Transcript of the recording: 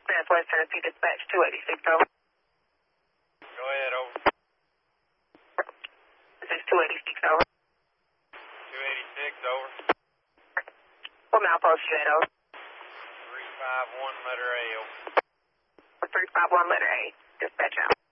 Southwest Tennessee Dispatch 286, over. Go ahead, over. This is 286, over. 286, over. What milepost you at, over? 351, letter A, over. 351, letter A. Dispatch out.